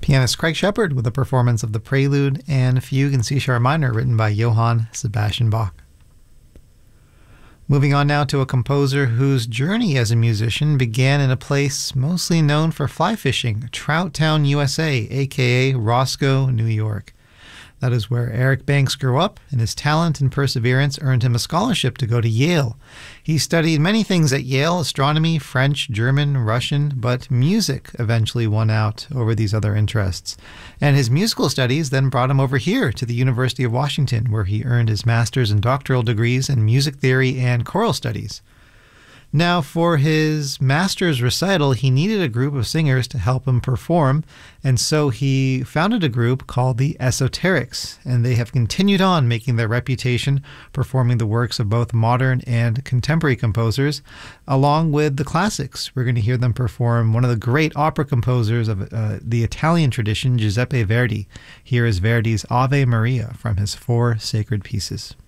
Pianist Craig Shepard with a performance of the Prelude and Fugue in C-sharp minor written by Johann Sebastian Bach. Moving on now to a composer whose journey as a musician began in a place mostly known for fly fishing, Trout Town, USA, aka Roscoe, New York. That is where Eric Banks grew up, and his talent and perseverance earned him a scholarship to go to Yale. He studied many things at Yale: astronomy, French, German, Russian, but music eventually won out over these other interests. And his musical studies then brought him over here to the University of Washington, where he earned his master's and doctoral degrees in music theory and choral studies. Now, for his master's recital, he needed a group of singers to help him perform, and so he founded a group called the Esoterics, and they have continued on making their reputation performing the works of both modern and contemporary composers, along with the classics. We're going to hear them perform one of the great opera composers of the Italian tradition, Giuseppe Verdi. Here is Verdi's Ave Maria from his Four Sacred Pieces.